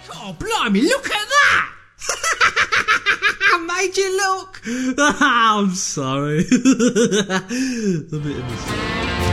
Oh, blimey, look at that! I made you look! I'm sorry. A bit of a